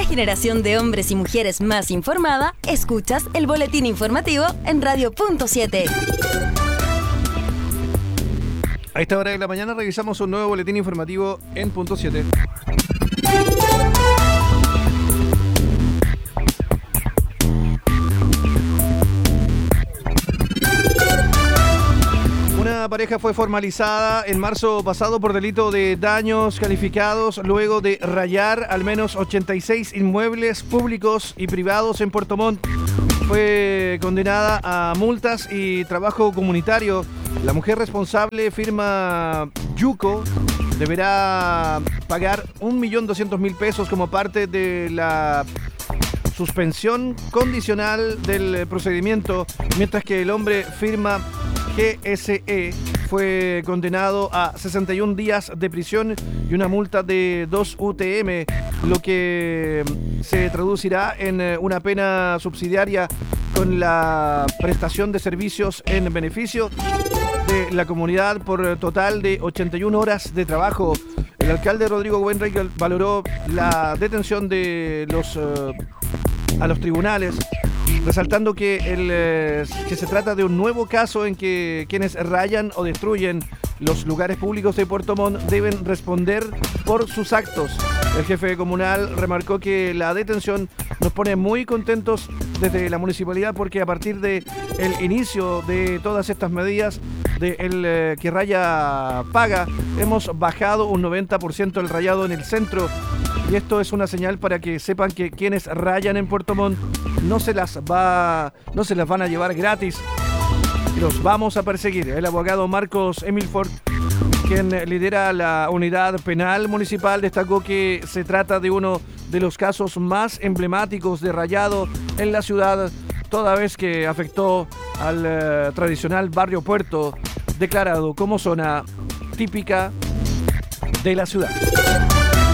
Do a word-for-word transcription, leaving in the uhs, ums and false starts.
generación de hombres y mujeres más informada, escuchas el boletín informativo en Radio Punto siete. A esta hora de la mañana revisamos un nuevo boletín informativo en Punto siete. Una pareja fue formalizada en marzo pasado por delito de daños calificados luego de rayar al menos ochenta y seis inmuebles públicos y privados en Puerto Montt. Fue condenada a multas y trabajo comunitario. La mujer responsable, firma Yuko, deberá pagar un millón doscientos mil pesos como parte de la suspensión condicional del procedimiento, mientras que el hombre, firma G S E, fue condenado a sesenta y un días de prisión y una multa de dos U T M, lo que se traducirá en una pena subsidiaria con la prestación de servicios en beneficio de la comunidad por total de ochenta y una horas de trabajo. El alcalde Rodrigo Wenreich valoró la detención de los uh, a los tribunales, resaltando que, el, eh, que se trata de un nuevo caso en que quienes rayan o destruyen los lugares públicos de Puerto Montt deben responder por sus actos. El jefe comunal remarcó que la detención nos pone muy contentos desde la municipalidad porque a partir del inicio de todas estas medidas de el eh, que raya paga, hemos bajado un noventa por ciento el rayado en el centro, y esto es una señal para que sepan que quienes rayan en Puerto Montt no se las va, no se las van a llevar gratis, los vamos a perseguir. El abogado Marcos Emilford, quien lidera la unidad penal municipal, destacó que se trata de uno de los casos más emblemáticos de rayado en la ciudad, toda vez que afectó al eh, tradicional barrio Puerto, declarado como zona típica de la ciudad.